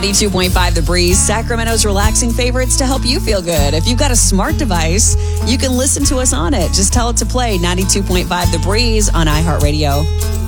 92.5 The Breeze, Sacramento's relaxing favorites to help you feel good. If you've got a smart device, you can listen to us on it. Just tell it to play 92.5 The Breeze on iHeartRadio.